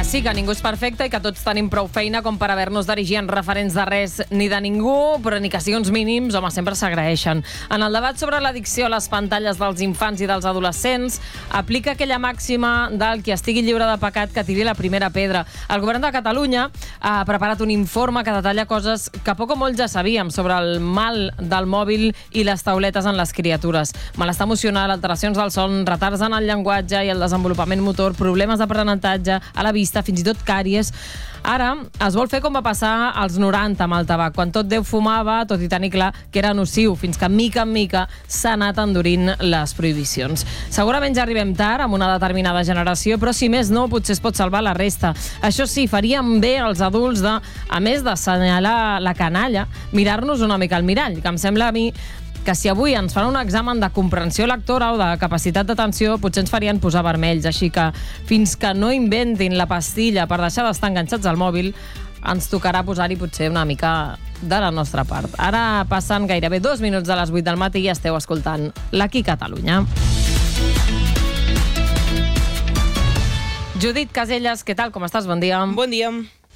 sí, que ningú és perfecte i que tots tenim prou feina com per haver-nos d'erigir en referents de res ni de ningú, però ni que sigui uns mínims, home, sempre s'agraeixen. En el debat sobre l'addicció a les pantalles dels infants i dels adolescents, aplica aquella màxima del qui estigui lliure de pecat que tiri la primera pedra. El govern de Catalunya ha preparat un informe que detalla coses que poc o molt ja sabíem sobre el mal del mòbil i les tauletes en les criatures. Malestar emocional, alteracions del son, retards en el llenguatge i el desenvolupament motor, problemes d'aprenentatge, a la vista, fins i tot càries. Ara es vol fer com va passar als 90 amb el tabac, quan tot Déu fumava, tot i tenir clar que era nociu, fins que mica en mica s'ha anat endurint les prohibicions. Segurament ja arribem tard amb una determinada generació, però si més no, potser es pot salvar la resta. Això sí, faríem bé els adults de, a més d'assenyalar la canalla, mirar-nos una mica al mirall, que em sembla a mi que si avui ens fan un examen de comprensió lectora o de capacitat d'atenció, potser ens farien posar vermells. Així que fins que no inventin la pastilla per deixar d'estar enganxats al mòbil, ens tocarà posar-hi potser una mica de la nostra part. Ara passen gairebé 2 minuts de les 8 del matí i esteu escoltant l'Aquí Catalunya. Judit Caselles, què tal? Com estàs? Bon dia. Bon dia.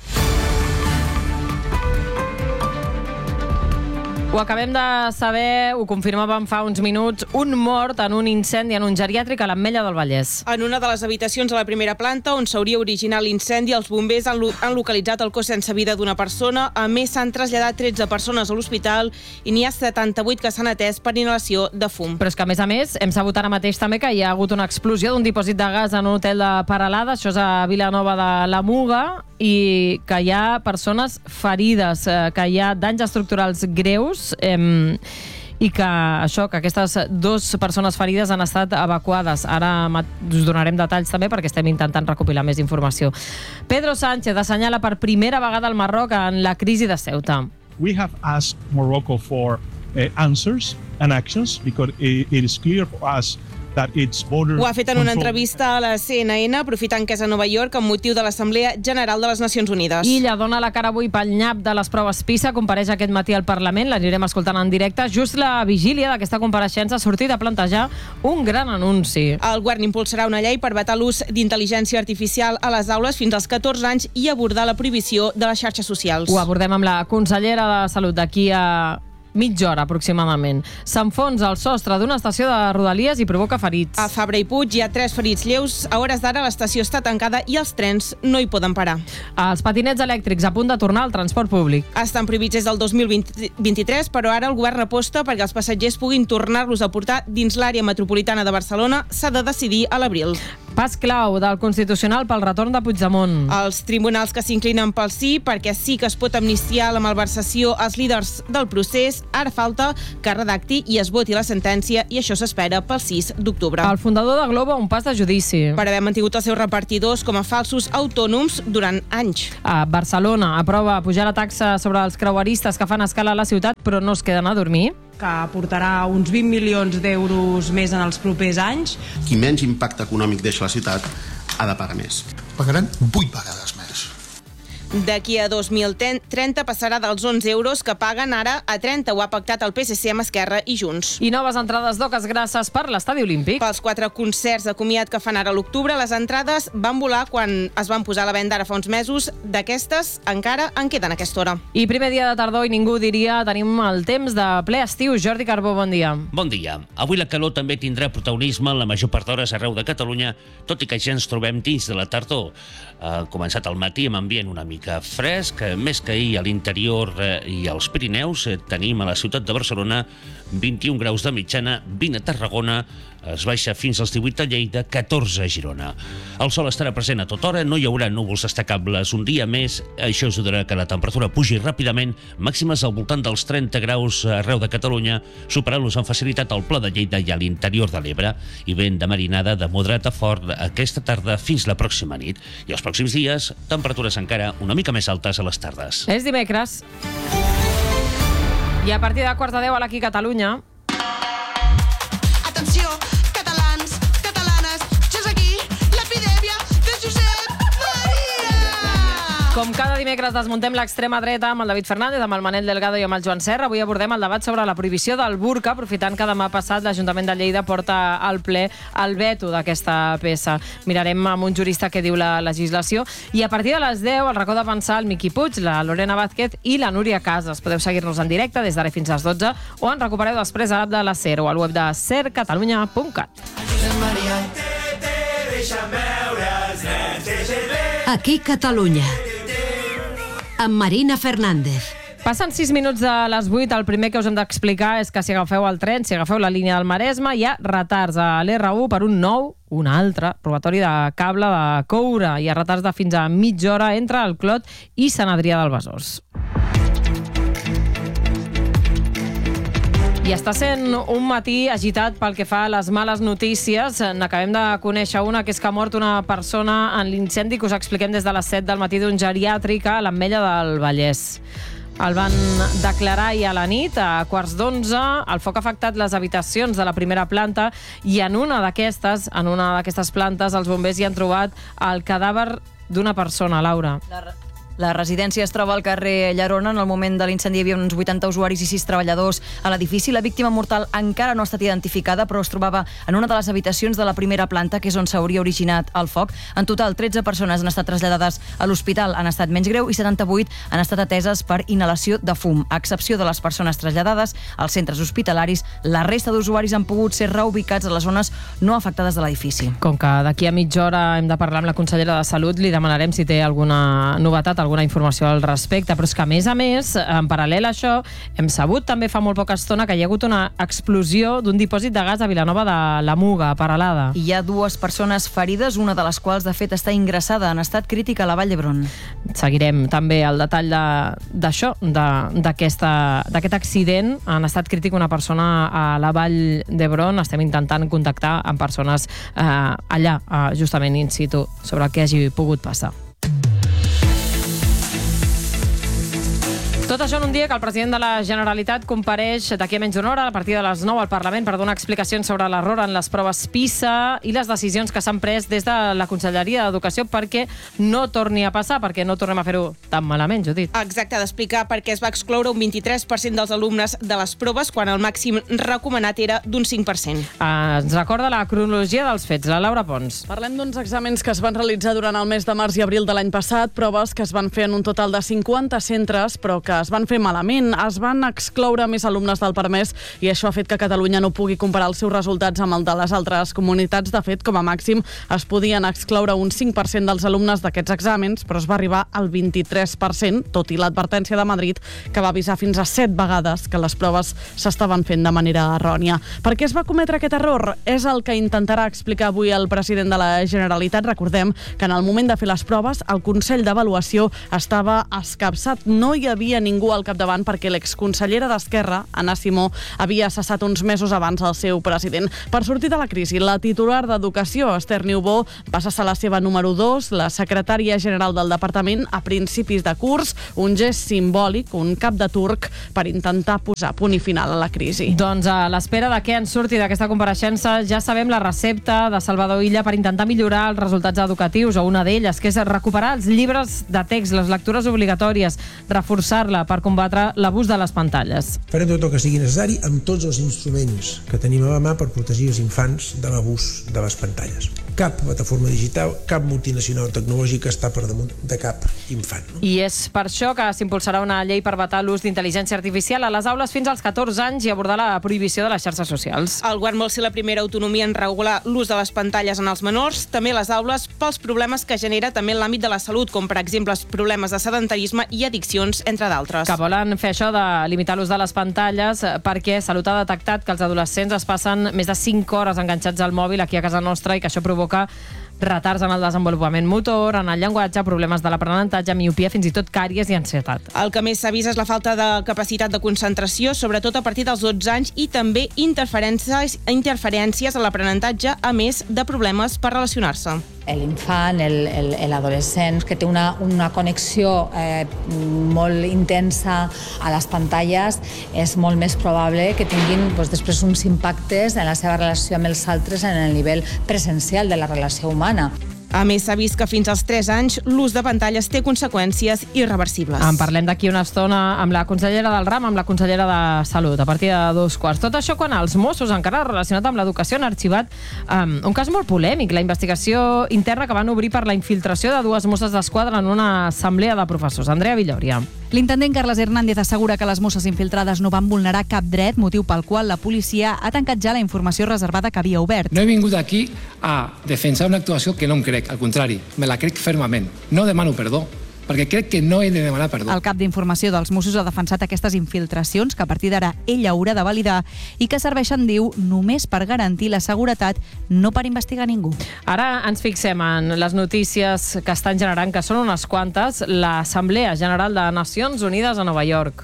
Ho acabem de saber, ho confirmàvem fa uns minuts, un mort en un incendi en un geriàtric a l'Ametlla del Vallès. En una de les habitacions de la primera planta on s'hauria originat l'incendi, els bombers han localitzat el cos sense vida d'una persona. A més, s'han traslladat 13 persones a l'hospital i n'hi ha 78 que s'han atès per inhalació de fum. Però és que, a més, hem sabut ara mateix també que hi ha hagut una explosió d'un dipòsit de gas en un hotel de Peralada, això és a Vilanova de la Muga, i que hi ha persones ferides, que hi ha danys estructurals greus, i que aquestes 2 persones ferides han estat evacuades. Ara us donarem detalls també perquè estem intentant recopilar més informació. Pedro Sánchez assenyala per primera vegada el Marroc en la crisi de Ceuta. We have asked Morocco for answers and actions because it is clear for us that its border Ho ha fet en una entrevista a la CNN, aprofitant que és a Nova York amb motiu de l'Assemblea General de les Nacions Unides. Illa dona la cara avui pel nyap de les proves PISA, compareix aquest matí al Parlament, l'anirem escoltant en directe. Just la vigília d'aquesta compareixença ha sortit a plantejar un gran anunci. El govern impulsarà una llei per vetar l'ús d'intel·ligència artificial a les aules fins als 14 anys i abordar la prohibició de les xarxes socials. Ho abordem amb la consellera de Salut d'aquí a mitja hora, aproximadament. S'enfonsa el sostre d'una estació de Rodalies i provoca ferits. A Fabra i Puig hi ha 3 ferits lleus. A hores d'ara l'estació està tancada i els trens no hi poden parar. Els patinets elèctrics a punt de tornar al transport públic. Estan prohibits des del 2023, però ara el govern aposta perquè els passatgers puguin tornar-los a portar dins l'àrea metropolitana de Barcelona. S'ha de decidir a l'abril. Pas clau del Constitucional pel retorn de Puigdemont. Els tribunals que s'inclinen pel sí, perquè sí que es pot amnistiar la malversació als líders del procés. Ara falta que redacti i es voti la sentència i això s'espera pel 6 d'octubre. El fundador de Glovo a un pas de judici. Per haver mantingut els seus repartidors com a falsos autònoms durant anys. A Barcelona aprova pujar la taxa sobre els creueristes que fan escala a la ciutat però no es queden a dormir. Que aportarà uns 20 milions d'euros més en els propers anys. Qui menys impacte econòmic deixa la ciutat ha de pagar més. Pagaran 8 vegades més. D'aquí a 2030 passarà dels 11 euros que paguen ara a 30. Ho ha pactat el PSC amb Esquerra i Junts. I noves entrades d'oques grasses per l'Estadi Olímpic. Pels 4 concerts de comiat que fan ara a l'octubre, les entrades van volar quan es van posar a la venda ara fa uns mesos. D'aquestes encara en queden a aquesta hora. I primer dia de tardor i ningú diria tenim el temps de ple estiu. Jordi Carbó, bon dia. Bon dia. Avui la calor també tindrà protagonisme en la major part d'hores arreu de Catalunya, tot i que ja ens trobem dins de la tardor. Ha començat al matí amb ambient una mica fresc, més que ahir a l'interior i als Pirineus. Tenim a la ciutat de Barcelona 21 graus de mitjana, 20 a Tarragona, es baixa fins als 18 a Lleida, 14 a Girona. El sol estarà present a tota hora, no hi haurà núvols destacables un dia més, això ajudarà que la temperatura pugi ràpidament, màximes al voltant dels 30 graus arreu de Catalunya, superant-los amb facilitat al Pla de Lleida i a l'interior de l'Ebre, i vent de marinada de moderat a fort aquesta tarda fins la pròxima nit. I els pròxims dies, temperatures encara una mica més altes a les tardes. És dimecres. I a partir de 9:45 a l'Aquí Catalunya. Atenció, catalans, catalanes, ja és aquí l'epidèmia de Josep Maria! Com cada dimecres desmuntem l'extrema dreta amb el David Fernández, amb el Manel Delgado i amb el Joan Serra. Avui abordem el debat sobre la prohibició del burca, aprofitant que demà passat l'Ajuntament de Lleida porta al ple el veto d'aquesta peça. Mirarem amb un jurista què diu la legislació. I a partir de les 10, el racó de pensar el Miqui Puig, la Lorena Vázquez i la Núria Casas. Podeu seguir-nos en directe des d'ara fins a les 12 o en recupereu després a l'app de la SER o al web de sercatalunya.cat. Aquí Catalunya, amb Marina Fernández. Passen 6 minuts de les 8. El primer que us hem d'explicar és que si agafeu el tren, si agafeu la línia del Maresme, hi ha retards a l'R1 per un altre robatori de cable de coure. Hi ha retards de fins a mitja hora entre el Clot i Sant Adrià del Besòs. I està sent un matí agitat pel que fa a les males notícies. N'acabem de conèixer una, que és que ha mort una persona en l'incendi que us expliquem des de les 7 del matí d'un geriàtric a l'Ametlla del Vallès. El van declarar ahir a la nit, a 11:15. El foc ha afectat les habitacions de la primera planta i en una d'aquestes plantes, els bombers hi han trobat el cadàver d'una persona, Laura. La residència es troba al carrer Llerona. En el moment de l'incendi hi havia uns 80 usuaris i 6 treballadors a l'edifici. La víctima mortal encara no ha estat identificada, però es trobava en una de les habitacions de la primera planta, que és on s'hauria originat el foc. En total, 13 persones han estat traslladades a l'hospital en estat menys greu i 78 han estat ateses per inhalació de fum. A excepció de les persones traslladades als centres hospitalaris, la resta d'usuaris han pogut ser reubicats a les zones no afectades de l'edifici. Com que d'aquí a mitja hora hem de parlar amb la consellera de Salut, li demanarem si té alguna novetat, alguna informació al respecte, però és que a més, en paral·lel a això, hem sabut també fa molt poca estona que hi ha hagut una explosió d'un dipòsit de gas a Vilanova de la Muga, a Peralada. Hi ha 2 persones ferides, una de les quals de fet està ingressada en estat crític a la Vall d'Hebron. Seguirem també el detall d'això, d'aquest accident. En estat crític una persona a la Vall d'Hebron. Estem intentant contactar amb persones allà, justament in situ, sobre el que hagi pogut passar. Tot això en un dia que el president de la Generalitat compareix d'aquí a menys d'una hora, a partir de les 9 al Parlament, per donar explicacions sobre l'error en les proves PISA i les decisions que s'han pres des de la Conselleria d'Educació perquè no torni a passar, perquè no tornem a fer-ho tan malament, Judit. Exacte, d'explicar per què es va excloure un 23% dels alumnes de les proves quan el màxim recomanat era d'un 5%. Ens recorda la cronologia dels fets, la Laura Pons. Parlem d'uns exàmens que es van realitzar durant el mes de març i abril de l'any passat, proves que es van fer en un total de 50 centres, però que es van fer malament, es van excloure més alumnes del permès i això ha fet que Catalunya no pugui comparar els seus resultats amb el de les altres comunitats. De fet, com a màxim, es podien excloure un 5% dels alumnes d'aquests exàmens, però es va arribar al 23%, tot i l'advertència de Madrid, que va avisar fins a 7 vegades que les proves s'estaven fent de manera errònia. Per què es va cometre aquest error? És el que intentarà explicar avui el president de la Generalitat. Recordem que en el moment de fer les proves, el Consell d'Avaluació estava escapçat. No hi havia ningú al capdavant perquè l'exconsellera d'Esquerra, Anna Simó, havia cessat uns mesos abans el seu president. Per sortir de la crisi, la titular d'Educació, Esther Niubó, va cessar la seva número 2, la secretària general del departament, a principis de curs, un gest simbòlic, un cap de turc, per intentar posar punt i final a la crisi. Doncs a l'espera de què en surti d'aquesta compareixença, ja sabem la recepta de Salvador Illa per intentar millorar els resultats educatius, o una d'elles, que és recuperar els llibres de text, les lectures obligatòries, reforçar-la per combatre l'abús de les pantalles. Farem tot el que sigui necessari amb tots els instruments que tenim a la mà per protegir els infants de l'abús de les pantalles. Cap plataforma digital, cap multinacional tecnològica està per damunt de cap infant. No? I és per això que s'impulsarà una llei per vetar l'ús d'intel·ligència artificial a les aules fins als 14 anys i abordar la prohibició de les xarxes socials. El govern vol ser la primera autonomia en regular l'ús de les pantalles en els menors, també les aules, pels problemes que genera també en l'àmbit de la salut, com per exemple els problemes de sedentarisme i addiccions, entre d'altres. Que volen fer això de limitar l'ús de les pantalles perquè Salut ha detectat que els adolescents es passen més de 5 hores enganxats al mòbil aquí a casa nostra i que això provoca retards en el desenvolupament motor, en el llenguatge, problemes de l'aprenentatge, miopia, fins i tot càries i ansietat. El que més s'ha vist és la falta de capacitat de concentració, sobretot a partir dels 12 anys, i també interferències a l'aprenentatge, a més de problemes per relacionar-se. L'infant, l'adolescent, que té una connexió molt intensa a les pantalles, és molt més probable que tinguin després uns impactes en la seva relació amb els altres en el nivell presencial de la relació humana. A més, s'ha vist que fins als 3 anys l'ús de pantalles té conseqüències irreversibles. En parlem d'aquí una estona amb la consellera del RAM, amb la consellera de Salut, a partir de 2:15. Tot això quan els Mossos, encara relacionat amb l'educació, han arxivat un cas molt polèmic, la investigació interna que van obrir per la infiltració de 2 Mosses d'Esquadra en una assemblea de professors. Andrea Villòria. L'intendent Carles Hernández assegura que les Mosses infiltrades no van vulnerar cap dret, motiu pel qual la policia ha tancat ja la informació reservada que havia obert. No he vingut aquí a defensar una actuació que no em crec, al contrari, me la crec fermament. No demano perdó, perquè crec que no he de demanar perdó. El cap d'informació dels Mossos ha defensat aquestes infiltracions que a partir d'ara ell haurà de validar i que serveixen, diu, només per garantir la seguretat, no per investigar ningú. Ara ens fixem en les notícies que estan generant, que són unes quantes, l'Assemblea General de Nacions Unides a Nova York.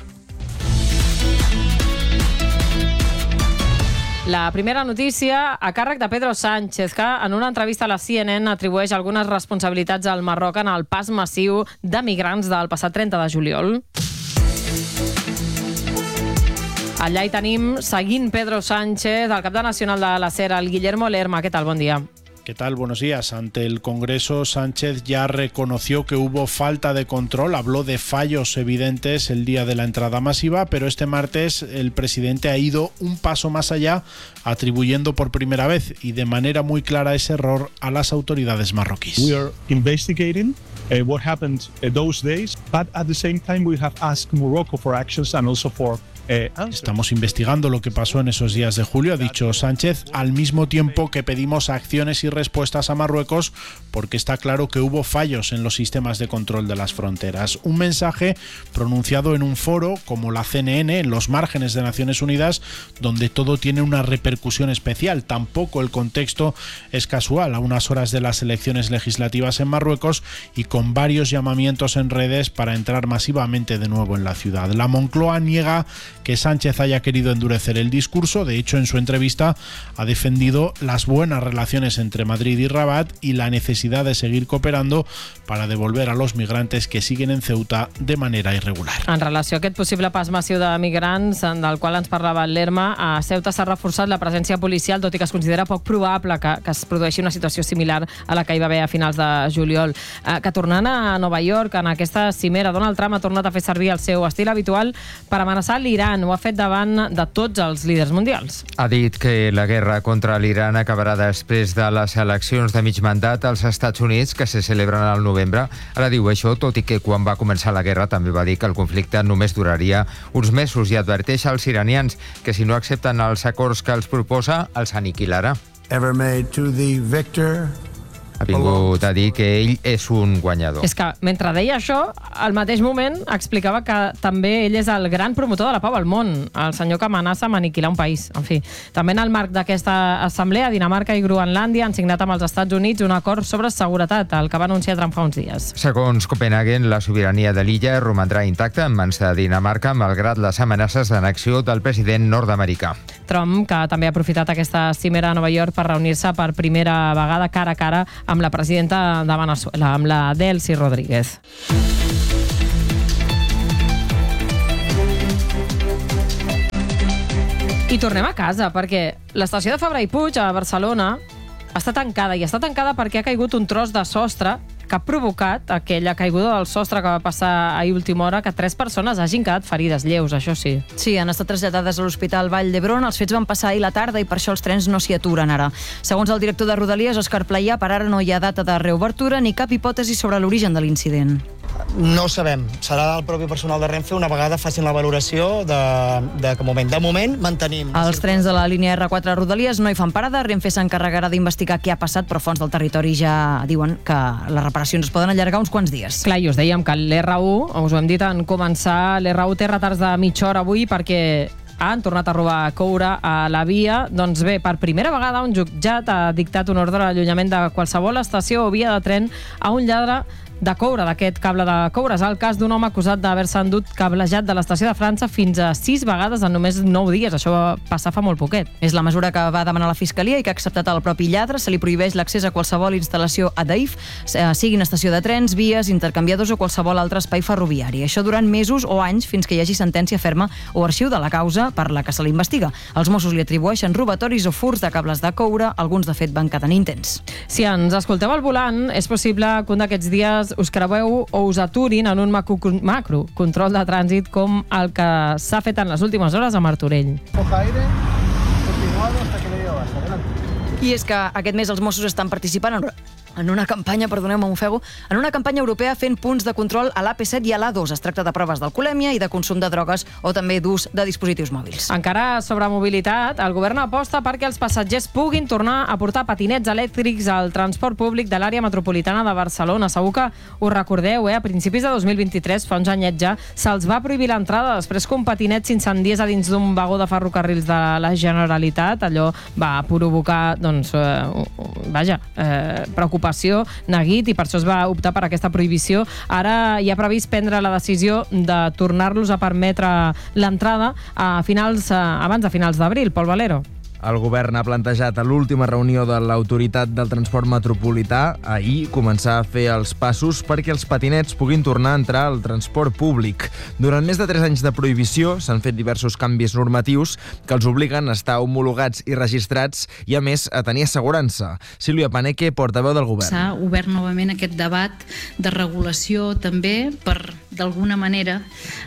La primera notícia a càrrec de Pedro Sánchez, que en una entrevista a la CNN atribueix algunes responsabilitats al Marroc en el pas massiu de migrants del passat 30 de juliol. Allà hi tenim, seguint Pedro Sánchez, el cap de Nacional de la SER, el Guillermo Lerma. Què tal? Bon dia. ¿Qué tal? Buenos días. Ante el Congreso, Sánchez ya reconoció que hubo falta de control, habló de fallos evidentes el día de la entrada masiva, pero este martes el presidente ha ido un paso más allá, atribuyendo por primera vez y de manera muy clara ese error a las autoridades marroquíes. We are investigating what happened those days, but at the same time we have asked Morocco for actions and also for Estamos investigando lo que pasó en esos días de julio, ha dicho Sánchez, al mismo tiempo que pedimos acciones y respuestas a Marruecos porque está claro que hubo fallos en los sistemas de control de las fronteras. Un mensaje pronunciado en un foro como la CNN, en los márgenes de Naciones Unidas, donde todo tiene una repercusión especial. Tampoco el contexto es casual, a unas horas de las elecciones legislativas en Marruecos y con varios llamamientos en redes para entrar masivamente de nuevo en la ciudad. La Moncloa niega que Sánchez haya querido endurecer el discurso. De hecho, en su entrevista ha defendido las buenas relaciones entre Madrid y Rabat y la necesidad de seguir cooperando para devolver a los migrantes que siguen en Ceuta de manera irregular. En relació a aquest possible pas massiu de migrants, del qual ens parlava el Lerma, a Ceuta s'ha reforçat la presència policial, tot i que es considera poc probable que es produeixi una situació similar a la que hi va haver a finals de juliol. Que tornant a Nova York, en aquesta cimera, Donald Trump ha tornat a fer servir el seu estil habitual per amenaçar l'Iran. Ho ha fet davant de tots els líders mundials. Ha dit que la guerra contra l'Iran acabarà després de les eleccions de mig mandat als Estats Units, que se celebren al novembre. Ara diu això, tot i que quan va començar la guerra també va dir que el conflicte només duraria uns mesos i adverteix als iranians que si no accepten els acords que els proposa, els aniquilarà. Ever made to the victor. Ha vingut a dir que ell és un guanyador. És que, mentre deia això, al mateix moment explicava que també ell és el gran promotor de la pau al món, el senyor que amenaça amb aniquilar un país. En fi, també en el marc d'aquesta assemblea, Dinamarca i Groenlàndia han signat amb els Estats Units un acord sobre seguretat, el que va anunciar Trump fa uns dies. Segons Copenhagen, la sobirania de l'illa romandrà intacta en mans de Dinamarca, malgrat les amenaces d'annexió del president nord-americà. Trump, que també ha aprofitat aquesta cimera a Nova York per reunir-se per primera vegada cara a cara amb la presidenta de Venezuela, amb la Delcy Rodríguez. I tornem a casa, perquè l'estació de Fabra i Puig a Barcelona està tancada, i està tancada perquè ha caigut un tros de sostre que ha provocat aquella caiguda del sostre que va passar ahir última hora, que 3 persones hagin quedat ferides lleus, això sí. Sí, han estat traslladades a l'Hospital Vall d'Hebron. Els fets van passar ahir la tarda i per això els trens no s'hi aturen ara. Segons el director de Rodalies, Òscar Playà, per ara no hi ha data de reobertura ni cap hipòtesi sobre l'origen de l'incident. No sabem. Serà el propi personal de Renfe una vegada facin la valoració de moment. De moment mantenim... Els trens de la línia R4 a Rodalies no hi fan parada. Renfe s'encarregarà d'investigar què ha passat, però fonts del territori ja diuen que les reparacions es poden allargar uns quants dies. Clar, i us dèiem que l'R1, us ho hem dit en començar, l'R1 té retards de mitja hora avui perquè han tornat a robar coure a la via. Doncs bé, per primera vegada un jutjat ha dictat un ordre d'allunyament de qualsevol estació o via de tren a un lladre de coure, d'aquest cable de coure. És el cas d'un home acusat d'haver-se endut cablejat de l'estació de França fins a 6 vegades en només 9 dies. Això va passar fa molt poquet. És la mesura que va demanar la Fiscalia i que ha acceptat el propi lladre. Se li prohibeix l'accés a qualsevol instal·lació ADIF, siguin estació de trens, vies, intercanviadors o qualsevol altre espai ferroviari. Això durant mesos o anys fins que hi hagi sentència ferma o arxiu de la causa. delicte per la que se l'investiga. Els Mossos li atribueixen robatoris o furts de cables de coure, alguns de fet van quedant intents. Si ens escolteu al volant, és possible que un d'aquests dies us creueu o us aturin en un macro control de trànsit com el que s'ha fet en les últimes hores a Martorell. I és que aquest mes els Mossos estan participant en una campanya, perdoneu-me, m'ofego, en una campanya europea fent punts de control a l'AP7 i a l'A2. Es tracta de proves d'alcoholèmia i de consum de drogues o també d'ús de dispositius mòbils. Encara sobre mobilitat, el govern aposta perquè els passatgers puguin tornar a portar patinets elèctrics al transport públic de l'àrea metropolitana de Barcelona. Segur que us recordeu, a principis de 2023, fa uns anyets ja, se'ls va prohibir l'entrada després que un patinet s'incendiés a dins d'un vagó de ferrocarrils de la Generalitat. Allò va provocar, preocupació, neguit, i per això es va optar per aquesta prohibició. Ara hi ha previst prendre la decisió de tornar-los a permetre l'entrada abans de finals d'abril. Pol Valero. El govern ha plantejat a l'última reunió de l'Autoritat del Transport Metropolità ahir començar a fer els passos perquè els patinets puguin tornar a entrar al transport públic. Durant més de 3 anys de prohibició s'han fet diversos canvis normatius que els obliguen a estar homologats i registrats i, a més, a tenir assegurança. Sílvia Paneque, portaveu del govern. S'ha obert novament aquest debat de regulació també per, d'alguna manera,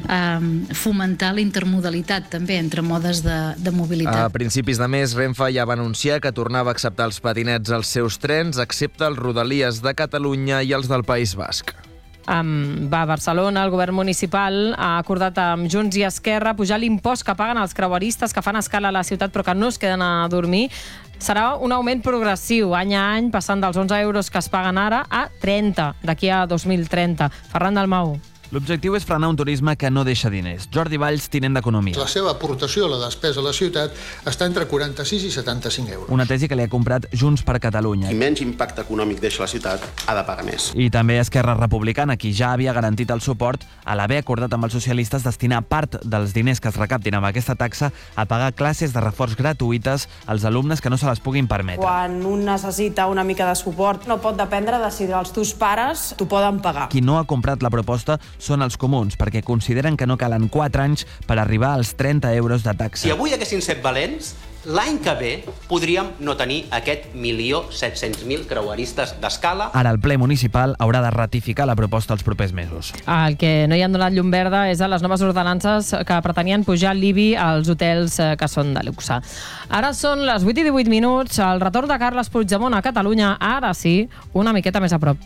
fomentar la intermodalitat també entre modes de mobilitat. A principis de mes, Renfe ja va anunciar que tornava a acceptar els patinets als seus trens, excepte els Rodalies de Catalunya i els del País Basc. A Barcelona, el govern municipal ha acordat amb Junts i Esquerra pujar l'impost que paguen els creueristes que fan escala a la ciutat però que no es queden a dormir. Serà un augment progressiu, any a any, passant dels 11 euros que es paguen ara a 30, d'aquí a 2030. Ferran Dalmau. L'objectiu és frenar un turisme que no deixa diners. Jordi Valls, tinent d'Economia. La seva aportació a la despesa a la ciutat està entre 46 i 75 euros. Una tesi que li ha comprat Junts per Catalunya. Qui menys impacte econòmic deixa la ciutat ha de pagar més. I també Esquerra Republicana, qui ja havia garantit el suport a l'haver acordat amb els socialistes destinar part dels diners que es recaptin amb aquesta taxa a pagar classes de reforç gratuïtes als alumnes que no se les puguin permetre. Quan un necessita una mica de suport, no pot dependre de si els teus pares t'ho poden pagar. Qui no ha comprat la proposta són els comuns, perquè consideren que no calen 4 anys per arribar als 30 euros de taxa. Si avui haguessin set valents, l'any que ve podríem no tenir aquest 1.700.000 creueristes d'escala. Ara el ple municipal haurà de ratificar la proposta els propers mesos. El que no hi han donat llum verda és a les noves ordenances que pretenien pujar l'IBI als hotels que són de luxe. Ara són les 8 i 18 minuts, el retorn de Carles Puigdemont a Catalunya, ara sí, una miqueta més a prop.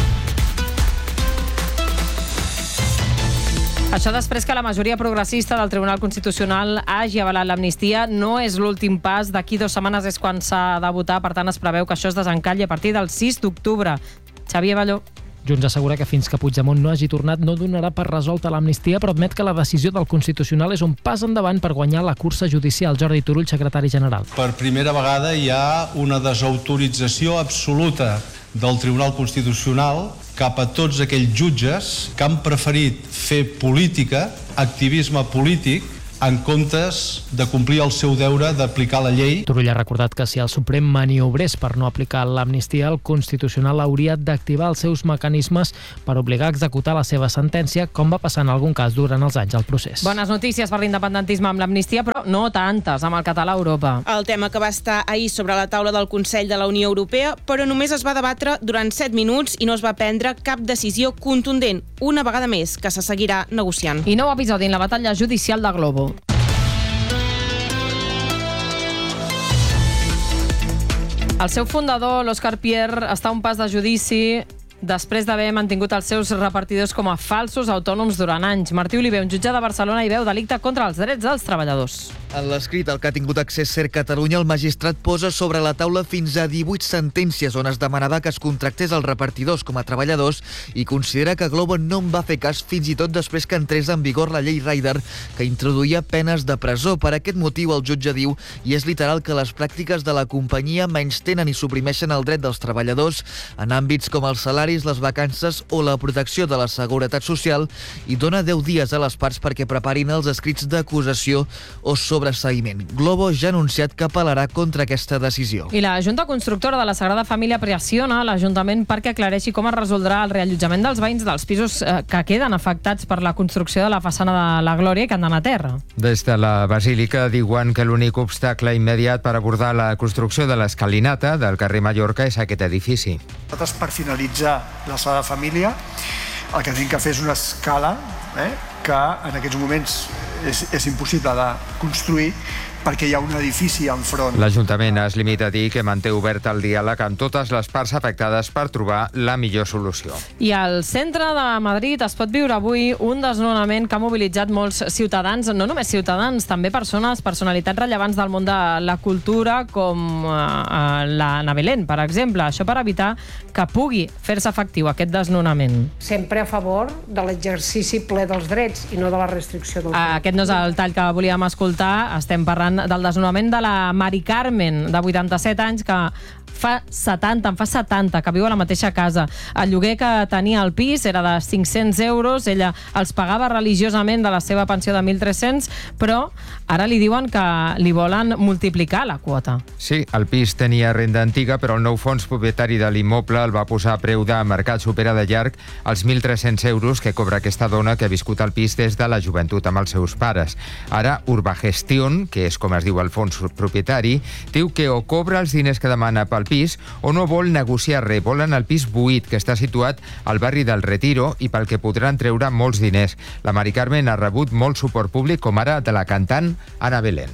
Això després que la majoria progressista del Tribunal Constitucional hagi avalat l'amnistia. No és l'últim pas. D'aquí 2 setmanes és quan s'ha de votar. Per tant, es preveu que això es desencalli a partir del 6 d'octubre. Xavier Balló. Junts assegura que fins que Puigdemont no hagi tornat no donarà per resolta l'amnistia, però admet que la decisió del Constitucional és un pas endavant per guanyar la cursa judicial. Jordi Turull, secretari general. Per primera vegada hi ha una desautorització absoluta del Tribunal Constitucional cap a tots aquells jutges que han preferit fer política, activisme polític, en comptes de complir el seu deure d'aplicar la llei. Turull ha recordat que si el Suprem maniobrés per no aplicar l'amnistia, el Constitucional hauria d'activar els seus mecanismes per obligar a executar la seva sentència, com va passar en algun cas durant els anys del procés. Bones notícies per l'independentisme amb l'amnistia, però no tantes amb el català a Europa. El tema que va estar ahir sobre la taula del Consell de la Unió Europea, però només es va debatre durant 7 minuts i no es va prendre cap decisió contundent. Una vegada més que se seguirà negociant. I nou episodi en la batalla judicial de Globo. El seu fundador, l'Òscar Pierre, està a un pas de judici després d'haver mantingut els seus repartidors com a falsos autònoms durant anys. Martí Oliver, un jutge de Barcelona, hi veu delicte contra els drets dels treballadors. En l'escrit al que ha tingut accés Ser Catalunya, el magistrat posa sobre la taula fins a 18 sentències on es demanava que es contractés els repartidors com a treballadors i considera que Globo no en va fer cas fins i tot després que entrés en vigor la llei Rider, que introduïa penes de presó. Per aquest motiu, el jutge diu, i és literal, que les pràctiques de la companyia menystenen i suprimeixen el dret dels treballadors en àmbits com el salari salaris, les vacances o la protecció de la Seguretat Social i dona 10 dies a les parts perquè preparin els escrits d'acusació o sobreseïment. Globo ja ha anunciat que apel·larà contra aquesta decisió. I la Junta Constructora de la Sagrada Família pressiona l'Ajuntament perquè aclareixi com es resoldrà el reallotjament dels veïns dels pisos que queden afectats per la construcció de la façana de la Glòria i que han d'anar a terra. Des de la Basílica diuen que l'únic obstacle immediat per abordar la construcció de l'escalinata del carrer Mallorca és aquest edifici. Nosaltres, per finalitzar la Sagrada Família, el que tenim que fer és una escala que en aquests moments és impossible de construir perquè hi ha un edifici enfront. L'Ajuntament es limita a dir que manté obert el diàleg amb totes les parts afectades per trobar la millor solució. I al centre de Madrid es pot viure avui un desnonament que ha mobilitzat molts ciutadans, no només ciutadans, també personalitats rellevants del món de la cultura, com la Ana Belén, per exemple. Això per evitar que pugui fer-se efectiu aquest desnonament. Sempre a favor de l'exercici ple dels drets i no de la restricció dels drets. Aquest no és el tall que volíem escoltar. Estem parlant del desnonament de la Mari Carmen, de 87 anys, que fa 70 que viu a la mateixa casa. El lloguer que tenia al pis era de 500 euros, ella els pagava religiosament de la seva pensió de 1.300, però ara li diuen que li volen multiplicar la quota. Sí, el pis tenia renda antiga, però el nou fons propietari de l'immoble el va posar a preu de mercat, supera de llarg els 1.300 euros que cobra aquesta dona que ha viscut al pis des de la joventut amb els seus pares. Ara, Urbagestión, que és com es diu el fons propietari, diu que o cobra els diners que demana pel pis o no vol negociar res. Volen el pis buit, que està situat al barri del Retiro i pel que podran treure molts diners. La Mari Carmen ha rebut molt suport públic, com ara de la cantant Ana Belén.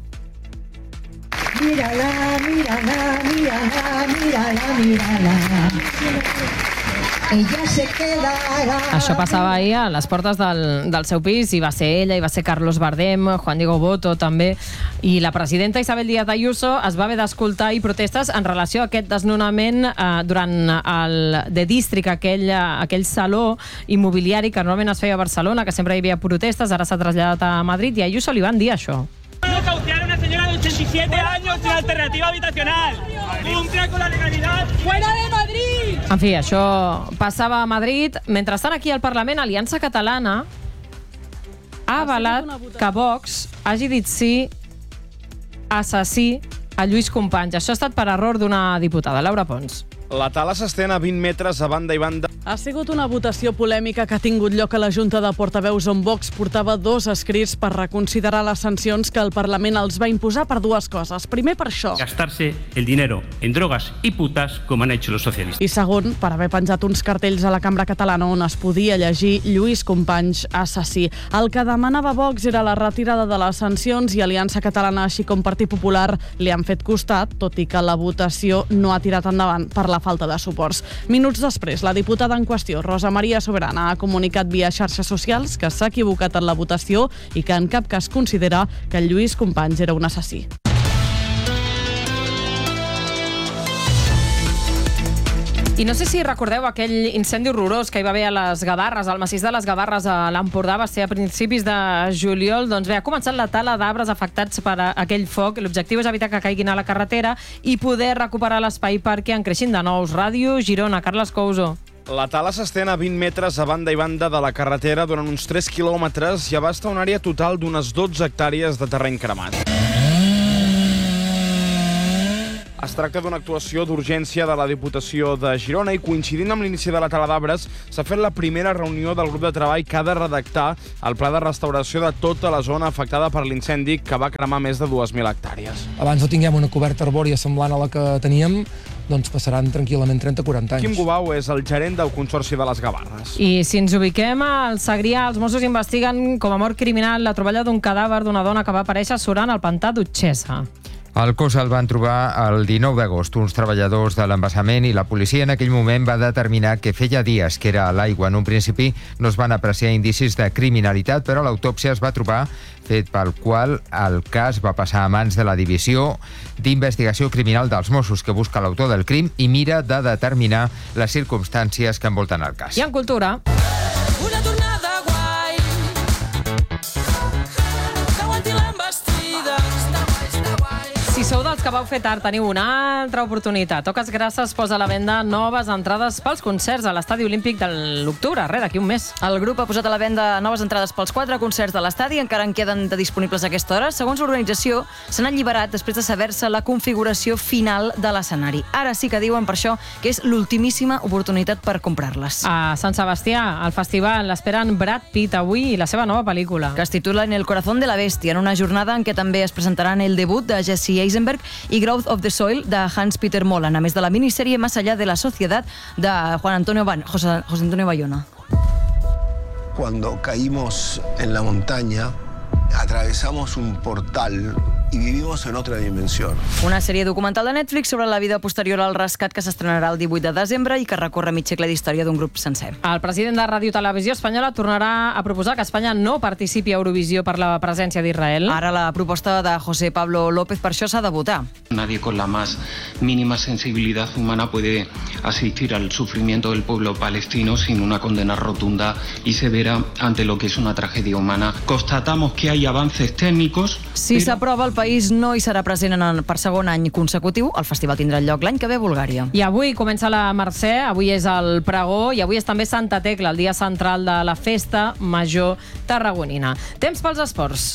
Mírala, mírala, mírala, mírala, mírala. Ella se quedarà. Això passava ahir a les portes del seu pis, i va ser ella, i va ser Carlos Bardem, Juan Diego Boto també, i la presidenta Isabel Díaz Ayuso es va haver d'escoltar i protestes en relació a aquest desnonament durant el The District, aquell saló immobiliari que normalment es feia a Barcelona, que sempre hi havia protestes, ara s'ha traslladat a Madrid, i a Ayuso li van dir això. Desahuciar a una señora de 87 años sin alternativa habitacional. Cumpla con la legalidad. ¡Fuera de Madrid! En fi, això passava a Madrid. Mentrestant, aquí al Parlament, Aliança Catalana ha avalat que Vox hagi dit sí assassí a Lluís Companys. Això ha estat per error d'una diputada, Laura Pons. La tala s'estén a 20 metres a banda i banda. Ha sigut una votació polèmica que ha tingut lloc a la Junta de Portaveus, on Vox portava 2 escrits per reconsiderar les sancions que el Parlament els va imposar per 2 coses. Primer, per això. Gastarse el dinero en drogas y putas, como han hecho los socialistas. I segon, per haver penjat uns cartells a la Cambra Catalana on es podia llegir Lluís Companys assassí. El que demanava Vox era la retirada de les sancions, i Aliança Catalana, així com Partit Popular, li han fet costat, tot i que la votació no ha tirat endavant per la falta de suports. Minuts després, la diputada en qüestió, Rosa Maria Soberana, ha comunicat via xarxes socials que s'ha equivocat en la votació i que en cap cas considera que Lluís Companys era un assassí. I no sé si recordeu aquell incendi horrorós que hi va haver a les Gavarres, al massís de les Gavarres a l'Empordà, va ser a principis de juliol. Doncs bé, ha començat la tala d'arbres afectats per aquell foc. L'objectiu és evitar que caiguin a la carretera i poder recuperar l'espai perquè en creixin de nous. Ràdio Girona, Carles Couso. La tala s'estén a 20 metres a banda i banda de la carretera durant uns 3 quilòmetres i abasta una àrea total d'unes 12 hectàrees de terreny cremat. Es tracta d'una actuació d'urgència de la Diputació de Girona i, coincidint amb l'inici de la tala d'arbres, s'ha fet la primera reunió del grup de treball que ha de redactar el pla de restauració de tota la zona afectada per l'incendi que va cremar més de 2.000 hectàrees. Abans no tinguem una coberta arbòria semblant a la que teníem, doncs passaran tranquil·lament 30-40 anys. Quim Gubau és el gerent del Consorci de les Gavarres. I si ens ubiquem al Segrià, els Mossos investiguen com a mort criminal la troballa d'un cadàver d'una dona que va aparèixer surant al pantà d'Utxessa. El cos el van trobar el 19 d'agost uns treballadors de l'embassament i la policia en aquell moment va determinar que feia dies que era a l'aigua. En un principi no es van apreciar indicis de criminalitat, però l'autòpsia es va trobar, fet pel qual el cas va passar a mans de la Divisió d'Investigació Criminal dels Mossos, que busca l'autor del crim i mira de determinar les circumstàncies que envolten el cas. I en cultura... Una tornada guai que aguanti l'embestida. Si sou dels els que vau fer tard, teniu una altra oportunitat. Toques Grasses posa a la venda noves entrades pels concerts a l'Estadi Olímpic de l'octubre, d'aquí un mes. El grup ha posat a la venda noves entrades pels 4 concerts de l'estadi, encara en queden de disponibles a aquesta hora. Segons l'organització, s'han alliberat després de saber-se la configuració final de l'escenari. Ara sí que diuen per això que és l'ultimíssima oportunitat per comprar-les. A Sant Sebastià, al festival, l'esperen Brad Pitt avui i la seva nova pel·lícula. Que es titula En el corazón de la bestia, en una jornada en què també es presentaran el debut de Jesse Eisenberg i Growth of the Soil de Hans-Peter Molan, a més de la minissèrie Más allá de la sociedad de José Antonio Bayona. Cuando caímos en la montaña, atravesamos un portal y vivimos en otra dimensión. Una sèrie documental de Netflix sobre la vida posterior al rescat que s'estrenarà el 18 de desembre i que recorre mig segle d'història d'un grup sencer. El president de Ràdio Televisió Espanyola tornarà a proposar que Espanya no participi a Eurovisió per la presència d'Israel. Ara la proposta de José Pablo López per això s'ha de votar. Nadie con la más mínima sensibilidad humana puede asistir al sufrimiento del pueblo palestino sin una condena rotunda y severa ante lo que es una tragedia humana. Constatamos que hay avances técnicos. Si s'aprova, el país no hi serà present per segon any consecutiu. El festival tindrà lloc l'any que ve a Bulgària. I avui comença la Mercè, avui és el pregó i avui és també Santa Tecla, el dia central de la festa major tarragonina. Temps pels esports.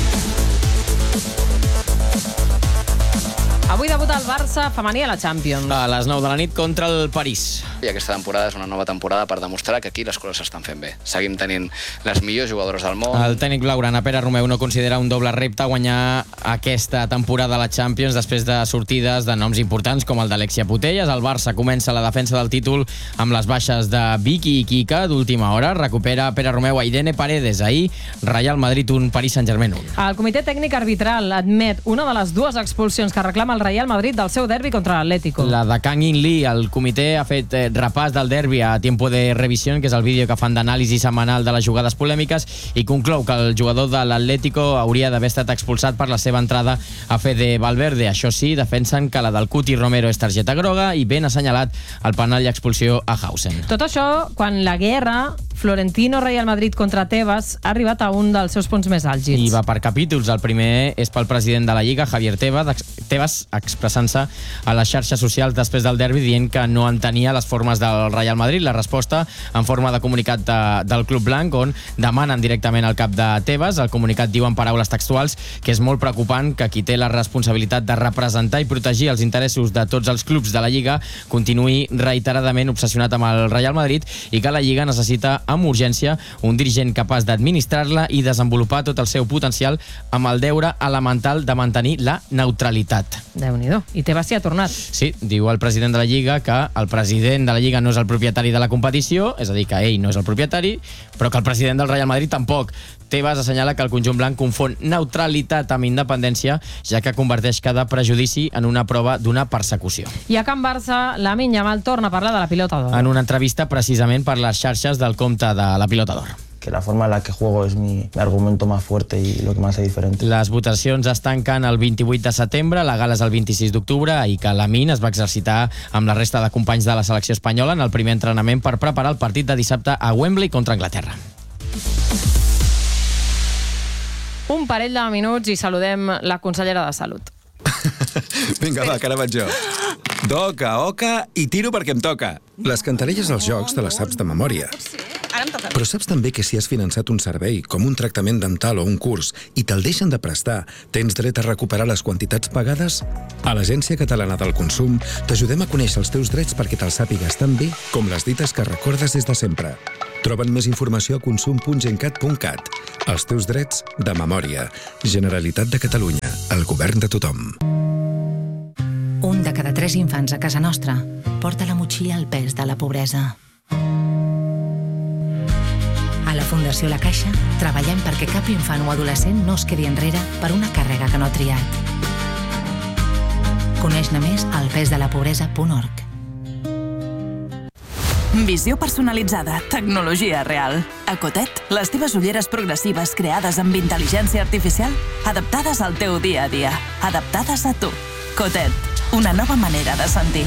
Avui debuta el Barça femení a la Champions. A les 9 de la nit contra el París. I aquesta temporada és una nova temporada per demostrar que aquí les coses s'estan fent bé. Seguim tenint les millors jugadores del món. El tècnic blaugrana Pere Romeu no considera un doble repte guanyar aquesta temporada a la Champions després de sortides de noms importants com el d'Alexia Putellas. El Barça comença la defensa del títol amb les baixes de Vicky i Kika d'última hora. Recupera Pere Romeu a Irene Paredes. Ahir, Real Madrid 1, Paris Saint-Germain 1. El comitè tècnic arbitral admet una de les dues expulsions que reclama el Real Madrid del seu derbi contra l'Atlético. La de Kang In Lee. El comitè ha fet repàs del derbi a tiempo de revisión, que és el vídeo que fan d'anàlisi setmanal de les jugades polèmiques, i conclou que el jugador de l'Atlético hauria d'haver estat expulsat per la seva entrada a Fede Valverde. Això sí, defensen que la del Cuti Romero és targeta groga i ben assenyalat el penal i expulsió a Hausen. Tot això quan la guerra Florentino Real Madrid contra Tebas ha arribat a un dels seus punts més àlgids. I va per capítols. El primer és pel president de la Lliga, Javier Tebas, expressant-se a les xarxes socials després del derbi dient que no entenia les formes del Real Madrid. La resposta en forma de comunicat del Club Blanc, on demanen directament al cap de Tebas. El comunicat diu en paraules textuals que és molt preocupant que qui té la responsabilitat de representar i protegir els interessos de tots els clubs de la Lliga continuï reiteradament obsessionat amb el Real Madrid i que la Lliga necessita amb urgència un dirigent capaç d'administrar-la i desenvolupar tot el seu potencial amb el deure elemental de mantenir la neutralitat. Déu-n'hi-do. I Tebas s'hi ha tornat. Sí, diu el president de la Lliga que el president de la Lliga no és el propietari de la competició, és a dir, que ell no és el propietari, però que el president del Real Madrid tampoc. Tebas assenyala que el conjunt blanc confon neutralitat amb independència, ja que converteix cada prejudici en una prova d'una persecució. I a Can Barça, Lamine Yamal torna a parlar de la pilota d'or. En una entrevista precisament per les xarxes del compte de la pilota d'or. Que la forma en la que juego es mi argumento más fuerte y lo que me hace diferente. Les votacions es tanquen el 28 de setembre, la gala és el 26 d'octubre i que Lamine es va exercitar amb la resta de companys de la selecció espanyola en el primer entrenament per preparar el partit de dissabte a Wembley contra Anglaterra. Un parell de minuts i saludem la consellera de Salut. Vinga, va, que ara vaig jo. Doca, oca i tiro perquè em toca. Les cantarelles als jocs te les saps de memòria. Però saps també que si has finançat un servei, com un tractament dental o un curs, i te'l deixen de prestar, tens dret a recuperar les quantitats pagades? A l'Agència Catalana del Consum t'ajudem a conèixer els teus drets perquè te'ls sàpigues tan bé com les dites que recordes des de sempre. Troben més informació a consum.gencat.cat. Els teus drets de memòria. Generalitat de Catalunya. El govern de tothom. Un de cada 3 infants a casa nostra porta la motxilla al pes de la pobresa. A la Fundació La Caixa treballem perquè cap infant o adolescent no es quedi enrere per una càrrega que no ha triat. Coneix-ne més al pesdelapobresa.org. Visió personalitzada, tecnologia real. A Cotet, les teves ulleres progressives creades amb intel·ligència artificial, adaptades al teu dia a dia, adaptades a tu. Cotet, una nova manera de sentir.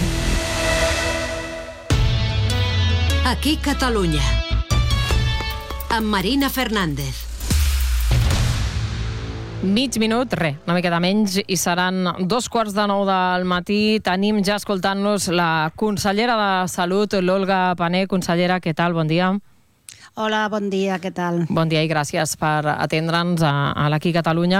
Aquí Catalunya. Amb Marina Fernández. Mig minut, una miqueta menys, i seran 2:45 del matí. Tenim ja escoltant-nos la consellera de Salut, l'Olga Pané. Consellera, què tal? Bon dia. Hola, bon dia, què tal? Bon dia i gràcies per atendre'ns a l'Aquí Catalunya.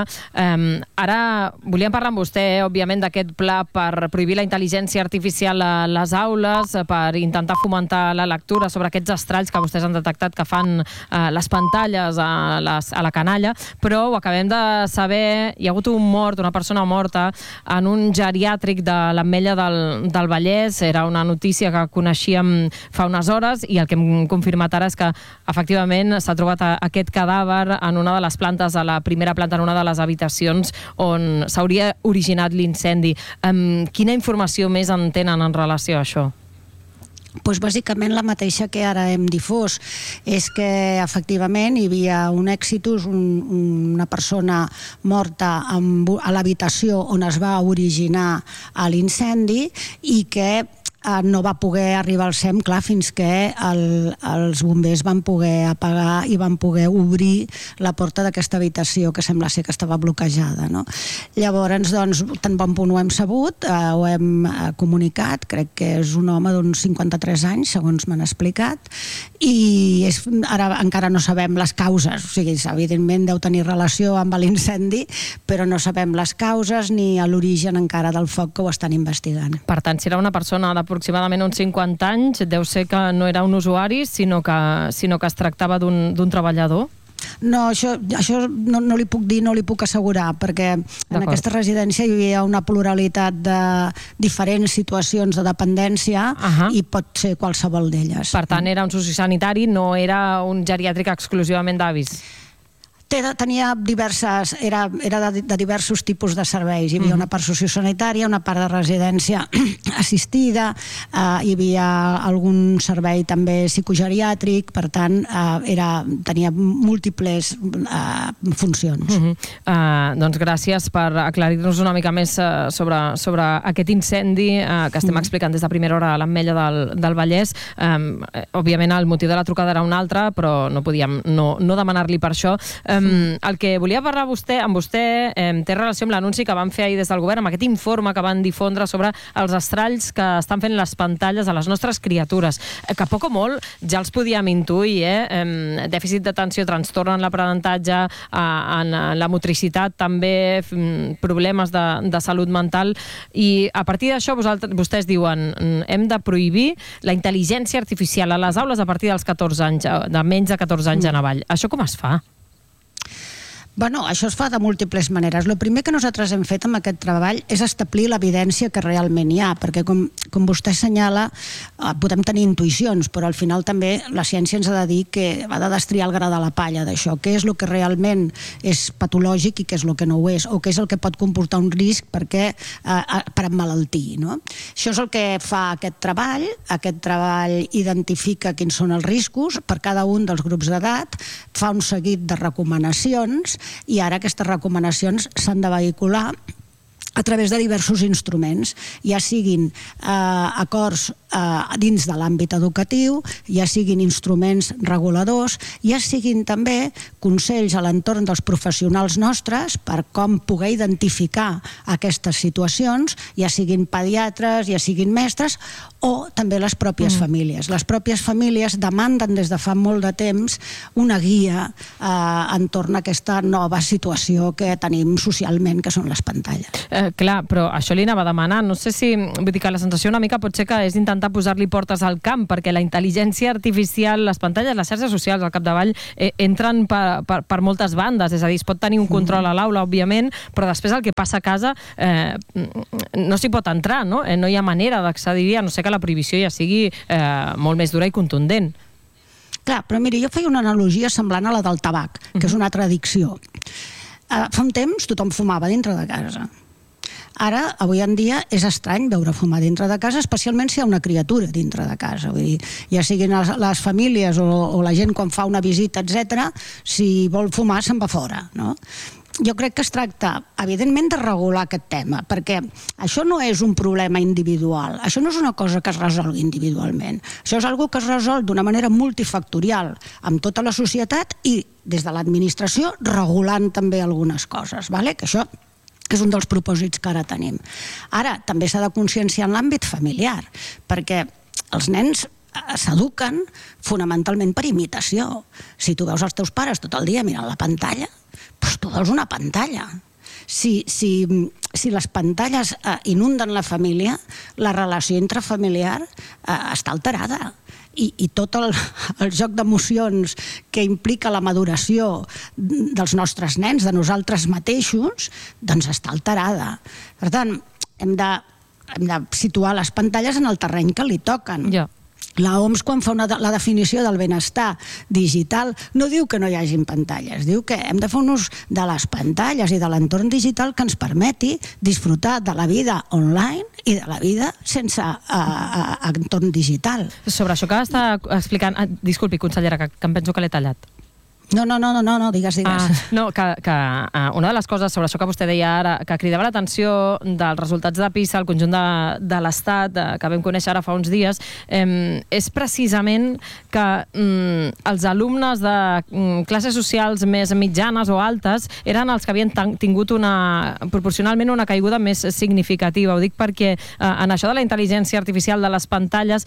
Ara volíem parlar amb vostè, òbviament, d'aquest pla per prohibir la intel·ligència artificial a les aules, per intentar fomentar la lectura sobre aquests estralls que vostès han detectat que fan les pantalles a la canalla, però ho acabem de saber, hi ha hagut un mort, una persona morta, en un geriàtric de l'Ametlla del Vallès. Era una notícia que coneixíem fa unes hores i el que hem confirmat ara és que efectivament s'ha trobat aquest cadàver en una de les plantes, a la primera planta, en una de les habitacions on s'hauria originat l'incendi. Quina informació més en tenen en relació a això? Doncs bàsicament la mateixa que ara hem difós, és que efectivament hi havia un exitus, una persona morta a l'habitació on es va originar l'incendi i que no va poder arribar al SEM, clar, fins que els bombers van poder apagar i van poder obrir la porta d'aquesta habitació, que sembla ser que estava bloquejada. Llavors, doncs, tan bon punt ho hem sabut, ho hem comunicat, crec que és un home d'uns 53 anys, segons m'han explicat, i ara encara no sabem les causes, o sigui, evidentment deu tenir relació amb l'incendi, però no sabem les causes ni l'origen encara del foc, que ho estan investigant. Per tant, si era una persona aproximadament uns 50 anys, deu ser que no era un usuari, sinó que es tractava d'un treballador? No, això no li puc dir, no li puc assegurar, perquè en aquesta residència hi havia una pluralitat de diferents situacions de dependència i pot ser qualsevol d'elles. Per tant, era un sociosanitari, no era un geriàtric exclusivament d'avis? Tenia era de diversos tipus de serveis. Hi havia una part sociosanitària, una part de residència assistida, hi havia algun servei també psicogeriàtric, per tant, tenia múltiples funcions. Doncs gràcies per aclarir-nos una mica més sobre aquest incendi que estem explicant des de primera hora a l'Ametlla del Vallès. Òbviament el motiu de la trucada era un altre, però no podíem no demanar-li per això. El que volia parlar amb vostè té relació amb l'anunci que van fer ahir des del govern, amb aquest informe que van difondre sobre els estralls que estan fent les pantalles a les nostres criatures, que poc o molt ja els podíem intuir, dèficit d'atenció, trastorn en l'aprenentatge, en la motricitat també, problemes de salut mental, i a partir d'això vostès diuen hem de prohibir la intel·ligència artificial a les aules a partir dels 14 anys, de menys de 14 anys en avall. Això com es fa? Bueno, això es fa de múltiples maneres. El primer que nosaltres hem fet amb aquest treball és establir l'evidència que realment hi ha, perquè com vostè assenyala, podem tenir intuïcions, però al final també la ciència ens ha de dir que ha de destriar el gra de la palla d'això, què és el que realment és patològic i què és el que no ho és, o què és el que pot comportar un risc per emmalaltir. Això és el que fa aquest treball identifica quins són els riscos per cada un dels grups d'edat, fa un seguit de recomanacions, i ara aquestes recomanacions s'han de vehicular a través de diversos instruments, ja siguin acords dins de l'àmbit educatiu, ja siguin instruments reguladors, ja siguin també consells a l'entorn dels professionals nostres per com poder identificar aquestes situacions, ja siguin pediatres, ja siguin mestres, o també les pròpies famílies. Les pròpies famílies demanden des de fa molt de temps una guia entorn a aquesta nova situació que tenim socialment, que són les pantalles. Clar, però això li anava a demanar. No sé si... Vull dir que la sensació una mica pot ser que és intentar posar-li portes al camp, perquè la intel·ligència artificial, les pantalles, les xarxes socials al capdavall entren per moltes bandes, és a dir, es pot tenir un control a l'aula, òbviament, però després el que passa a casa no s'hi pot entrar, no? No hi ha manera d'accedir, a no ser que la prohibició ja sigui molt més dura i contundent. Clar, però miri, jo feia una analogia semblant a la del tabac, que és una altra addicció. Fa un temps tothom fumava dintre de casa. Ara, avui en dia, és estrany veure fumar dintre de casa, especialment si hi ha una criatura dintre de casa. Vull dir, ja siguin les famílies o la gent quan fa una visita, etc., si vol fumar se'n va fora, no? Jo crec que es tracta, evidentment, de regular aquest tema, perquè això no és un problema individual, això no és una cosa que es resolgui individualment, això és una cosa que es resol d'una manera multifactorial amb tota la societat i des de l'administració regulant també algunes coses, que això és un dels propòsits que ara tenim. Ara, també s'ha de conscienciar en l'àmbit familiar, perquè els nens s'eduquen fonamentalment per imitació. Si tu veus els teus pares tot el dia mirant la pantalla, doncs tu veus una pantalla. Si les pantalles inunden la família, la relació intrafamiliar està alterada. I tot el joc d'emocions que implica la maduració dels nostres nens, de nosaltres mateixos, doncs està alterada. Per tant, hem de situar les pantalles en el terreny que li toquen. La OMS, quan fa la definició del benestar digital, no diu que no hi hagin pantalles, diu que hem de fer un ús de les pantalles i de l'entorn digital que ens permeti disfrutar de la vida online i de la vida sense entorn digital. Sobre això que està explicant... Disculpi, consellera, que em penso que l'he tallat. No, digues. No, que una de les coses sobre això que vostè deia ara, que cridava l'atenció dels resultats de PISA al conjunt de l'Estat, que vam conèixer ara fa uns dies, és precisament que els alumnes de classes socials més mitjanes o altes eren els que havien tingut proporcionalment una caiguda més significativa. Ho dic perquè en això de la intel·ligència artificial de les pantalles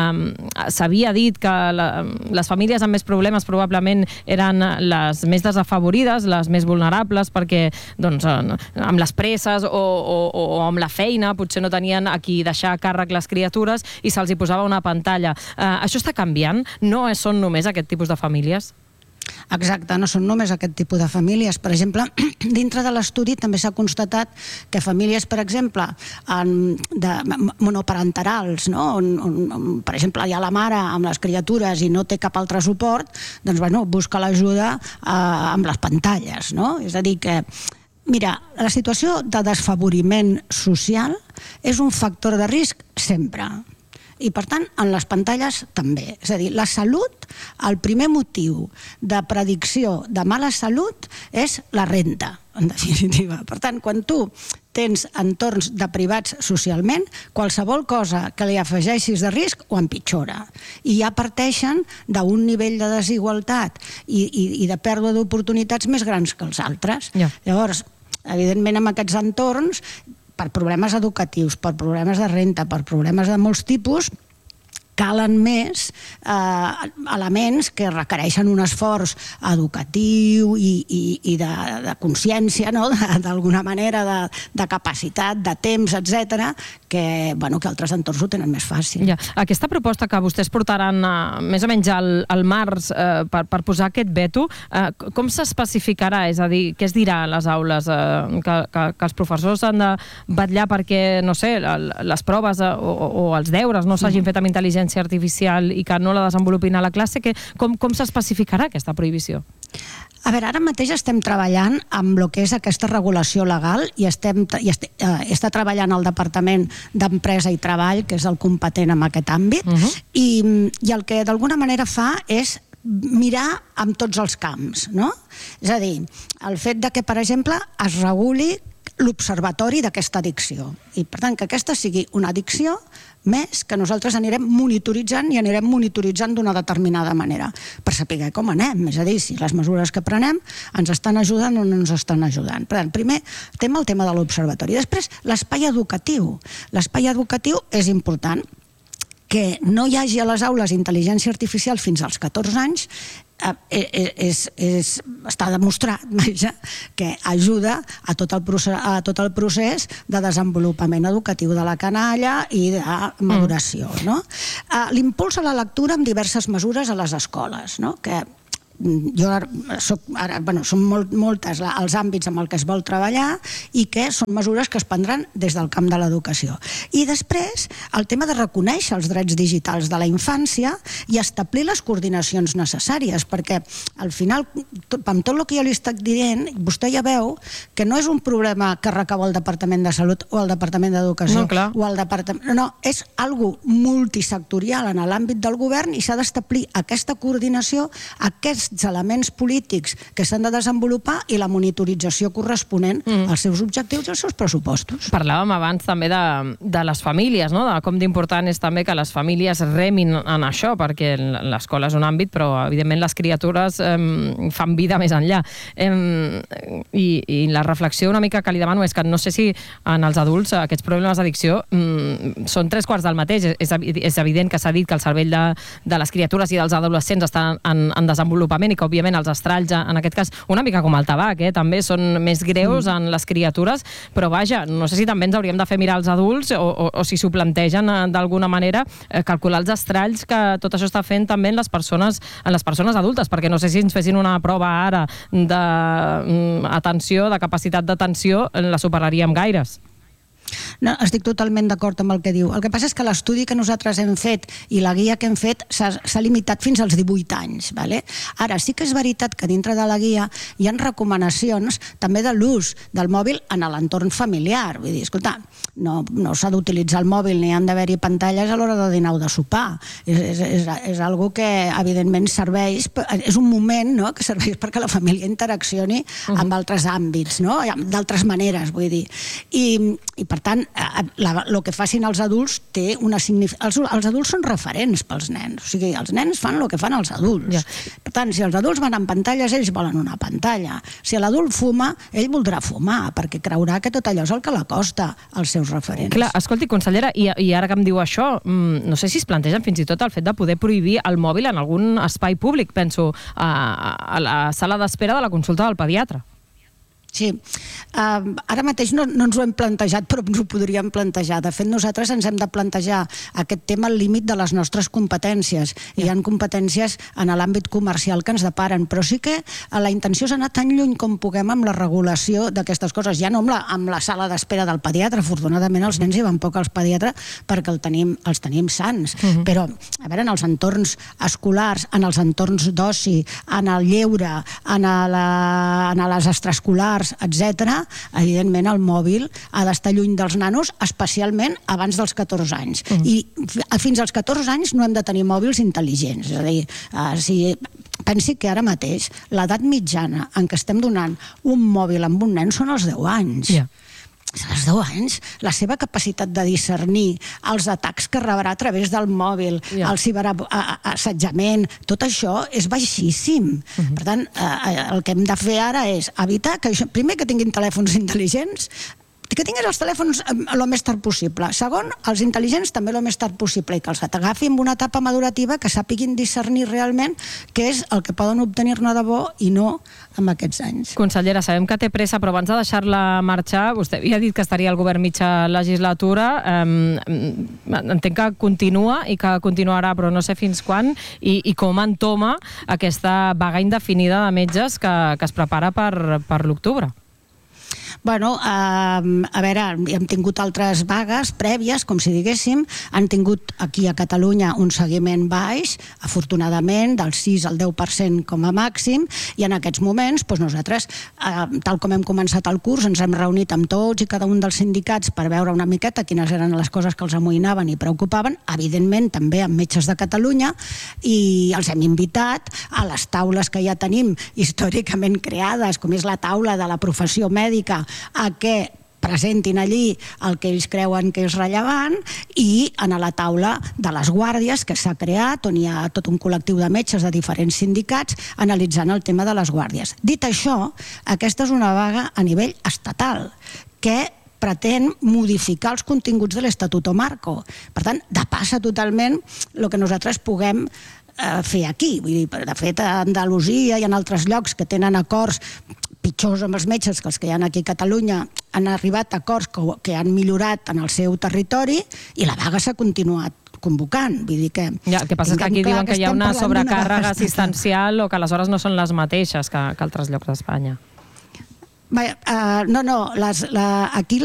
s'havia dit que les famílies amb més problemes probablement eren les més desafavorides, les més vulnerables, perquè amb les presses o amb la feina potser no tenien a qui deixar a càrrec les criatures i se'ls hi posava una pantalla. Això està canviant? No són només aquest tipus de famílies? Exacte, no són només aquest tipus de famílies. Per exemple, dintre de l'estudi també s'ha constatat que famílies, per exemple, monoparenterals, on, per exemple, hi ha la mare amb les criatures i no té cap altre suport, doncs, busca l'ajuda amb les pantalles, no? És a dir que, mira, la situació de desfavoriment social és un factor de risc sempre. I, per tant, en les pantalles també. És a dir, la salut, el primer motiu de predicció de mala salut és la renta, en definitiva. Per tant, quan tu tens entorns deprivats socialment, qualsevol cosa que li afegeixis de risc ho empitjora. I ja parteixen d'un nivell de desigualtat i de pèrdua d'oportunitats més grans que els altres. Llavors, evidentment, en aquests entorns, per problemes educatius, per problemes de renta, per problemes de molts tipus, calen més elements que requereixen un esforç educatiu i de consciència, d'alguna manera, de capacitat, de temps, etc., que altres entorns ho tenen més fàcil. Aquesta proposta que vostès portaran més o menys al març per posar aquest veto, com s'especificarà? És a dir, què es dirà a les aules? Que els professors han de vetllar perquè, no sé, les proves o els deures no s'hagin fet amb intel·ligència artificial i que no la desenvolupin a la classe? Com s'especificarà aquesta prohibició? A veure, ara mateix estem treballant amb el que és aquesta regulació legal i està treballant el Departament d'Empresa i Treball, que és el competent en aquest àmbit, i el que d'alguna manera fa és mirar amb tots els camps, no? És a dir, el fet de que, per exemple, es reguli l'observatori d'aquesta addicció. I, per tant, que aquesta sigui una addicció més que nosaltres anirem monitoritzant i anirem monitoritzant d'una determinada manera per saber com anem, és a dir, si les mesures que prenem ens estan ajudant o no ens estan ajudant. Per tant, primer el tema de l'observatori. Després, l'espai educatiu. L'espai educatiu és important. Que no hi hagi a les aules intel·ligència artificial fins als 14 anys està demostrat que ajuda a tot el procés de desenvolupament educatiu de la canalla i de maduració. L'impuls a la lectura amb diverses mesures a les escoles, que són moltes els àmbits amb els que es vol treballar i que són mesures que es prendran des del camp de l'educació. I després, el tema de reconèixer els drets digitals de la infància i establir les coordinacions necessàries, perquè al final, amb tot el que jo li estic dient, vostè ja veu que no és un problema que recau al Departament de Salut o al Departament d'Educació o al Departament... No, és algo multisectorial en l'àmbit del govern i s'ha d'establir aquesta coordinació, aquests elements polítics que s'han de desenvolupar i la monitorització corresponent als seus objectius i als seus pressupostos. Parlàvem abans també de les famílies, no? De com d'important és també que les famílies remin en això, perquè l'escola és un àmbit, però evidentment les criatures fan vida més enllà. I la reflexió una mica que li demano és que no sé si en els adults aquests problemes d'addicció són 3/4 del mateix. És evident que s'ha dit que el cervell de les criatures i dels adolescents estan en desenvolupament i que òbviament els estralls, en aquest cas, una mica com el tabac, també són més greus en les criatures, però vaja, no sé si també ens hauríem de fer mirar els adults o si s'ho plantegen d'alguna manera, calcular els estralls que tot això està fent també en les persones adultes, perquè no sé si ens fessin una prova ara d'atenció, de capacitat d'atenció, la superaríem gaires. No, estic totalment d'acord amb el que diu. El que passa és que l'estudi que nosaltres hem fet i la guia que hem fet s'ha limitat fins als 18 anys. Ara, sí que és veritat que dintre de la guia hi ha recomanacions també de l'ús del mòbil en l'entorn familiar. Vull dir, escolta, no s'ha d'utilitzar el mòbil ni han d'haver-hi pantalles a l'hora de dinar o de sopar. És algo que, evidentment, serveix, és un moment que serveix perquè la família interaccioni amb altres àmbits, d'altres maneres, vull dir. I per tant, el que facin els adults té una significació. Els adults són referents pels nens. O sigui, els nens fan el que fan els adults. Per tant, si els adults van amb pantalles, ells volen una pantalla. Si l'adult fuma, ell voldrà fumar, perquè creurà que tot allò és el que l'acosta als seus referents. Clar, escolti, consellera, i ara que em diu això, no sé si es plantegen fins i tot el fet de poder prohibir el mòbil en algun espai públic. Penso a la sala d'espera de la consulta del pediatre. Sí, ara mateix no ens ho hem plantejat, però ens ho podríem plantejar. De fet, nosaltres ens hem de plantejar aquest tema al límit de les nostres competències. Hi ha competències en l'àmbit comercial que ens deparen, però sí que la intenció és anar tan lluny com puguem amb la regulació d'aquestes coses, ja no amb la sala d'espera del pediatre. Afortunadament els nens hi van poc als pediatres perquè els tenim sants, però a veure, en els entorns escolars, en els entorns d'oci, en el lleure, en les extraescolars, etc., evidentment el mòbil ha d'estar lluny dels nanos, especialment abans dels 14 anys. I fins als 14 anys no hem de tenir mòbils intel·ligents. És a dir, pensi que ara mateix l'edat mitjana en què estem donant un mòbil amb un nen són els 10 anys. Als 10 anys, la seva capacitat de discernir els atacs que rebrà a través del mòbil, el ciberassetjament, tot això és baixíssim. Per tant, el que hem de fer ara és evitar que, primer, que tinguin telèfons intel·ligents, que tinguin els telèfons el més tard possible. Segon, els intel·ligents també el més tard possible i que els agafi en una etapa madurativa que sàpiguin discernir realment què és el que poden obtenir-ne de bo i no amb aquests anys. Consellera, sabem que té pressa, però abans de deixar-la marxar, vostè havia dit que estaria al govern mitja legislatura. Entenc que continua i que continuarà, però no sé fins quan, i com entoma aquesta vaga indefinida de metges que es prepara per l'octubre. Bueno, a veure, hem tingut altres vagues prèvies, com si diguéssim, han tingut aquí a Catalunya un seguiment baix, afortunadament, del 6 al 10% com a màxim, i en aquests moments nosaltres, tal com hem començat el curs, ens hem reunit amb tots i cada un dels sindicats per veure una miqueta quines eren les coses que els amoïnaven i preocupaven, evidentment també amb metges de Catalunya, i els hem invitat a les taules que ja tenim històricament creades, com és la taula de la professió mèdica, a què presentin allí el que ells creuen que és rellevant, i en la taula de les guàrdies que s'ha creat, on hi ha tot un col·lectiu de metges de diferents sindicats analitzant el tema de les guàrdies. Dit això, aquesta és una vaga a nivell estatal que pretén modificar els continguts de l'Estatuto Marco. Per tant, depassa totalment el que nosaltres puguem fer aquí. Vull dir, de fet, a Andalusia i en altres llocs que tenen acords pitjors amb els metges que els que hi ha aquí a Catalunya, han arribat a acords que han millorat en el seu territori i la vaga s'ha continuat convocant. Vull dir que... Ja, el que passa és que aquí diuen que hi ha una sobrecàrrega assistencial o que les hores no són les mateixes que altres llocs d'Espanya. No, aquí